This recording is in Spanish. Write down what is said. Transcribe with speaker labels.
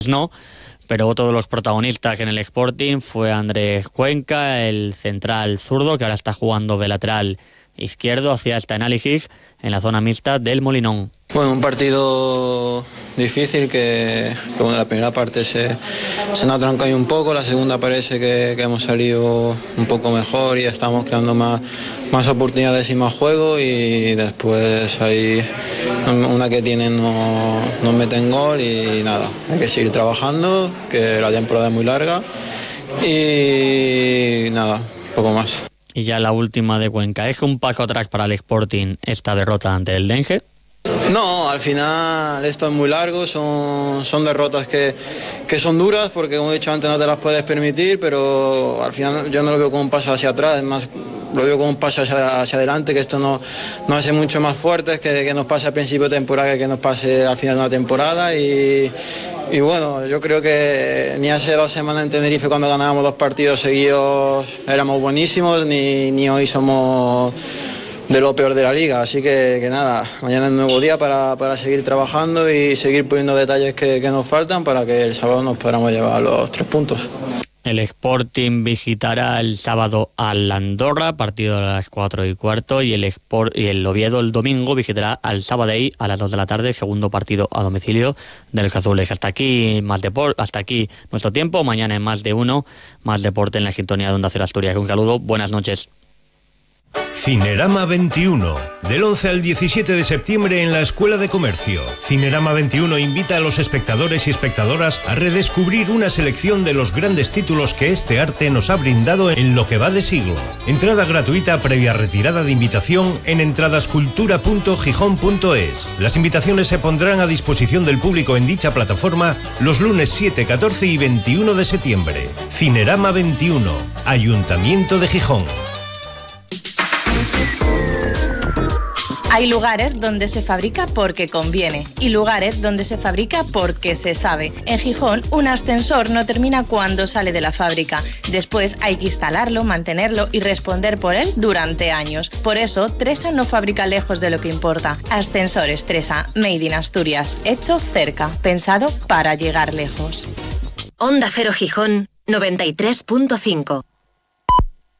Speaker 1: no, pero otro de los protagonistas en el Sporting fue Andrés Cuenca, el central zurdo, que ahora está jugando de lateral izquierdo. Hacía este análisis en la zona mixta del Molinón.
Speaker 2: Bueno, un partido difícil que bueno, la primera parte se nos ha trancado ahí un poco, la segunda parece que hemos salido un poco mejor y estamos creando más oportunidades y más juego, y después ahí una que tienen nos meten gol y nada, hay que seguir trabajando, que la temporada es muy larga y nada, poco más.
Speaker 1: Y ya la última de Cuenca, ¿es un paso atrás para el Sporting esta derrota ante el Dense?
Speaker 2: No, al final esto es muy largo, son derrotas que son duras porque, como he dicho antes, no te las puedes permitir, pero al final yo no lo veo como un paso hacia atrás, es más, lo veo como un paso hacia adelante, que esto nos hace mucho más fuertes, que nos pase al principio de temporada que nos pase al final de una temporada. Y bueno, yo creo que ni hace 2 semanas en Tenerife, cuando ganábamos 2 partidos seguidos, éramos buenísimos, ni hoy somos de lo peor de la liga, así que nada, mañana es un nuevo día para seguir trabajando y seguir poniendo detalles que nos faltan para que el sábado nos podamos llevar los 3 puntos.
Speaker 1: El Sporting visitará el sábado al Andorra, partido a las 4:15, y el Oviedo el domingo visitará al Sabadell a las 2 de la tarde, segundo partido a domicilio de los azules. Hasta aquí hasta aquí nuestro tiempo. Mañana en Más de Uno, más deporte en la sintonía de Onda Cero Asturias. Un saludo, buenas noches.
Speaker 3: Cinerama 21, del 11 al 17 de septiembre en la Escuela de Comercio. Cinerama 21 invita a los espectadores y espectadoras a redescubrir una selección de los grandes títulos que este arte nos ha brindado en lo que va de siglo. Entrada gratuita previa retirada de invitación en entradascultura.gijón.es. Las invitaciones se pondrán a disposición del público en dicha plataforma los lunes 7, 14 y 21 de septiembre. Cinerama 21, Ayuntamiento de Gijón.
Speaker 4: Hay lugares donde se fabrica porque conviene y lugares donde se fabrica porque se sabe. En Gijón, un ascensor no termina cuando sale de la fábrica. Después hay que instalarlo, mantenerlo y responder por él durante años. Por eso, Tresa no fabrica lejos de lo que importa. Ascensores Tresa, made in Asturias. Hecho cerca, pensado para llegar lejos.
Speaker 5: Onda Cero Gijón 93.5.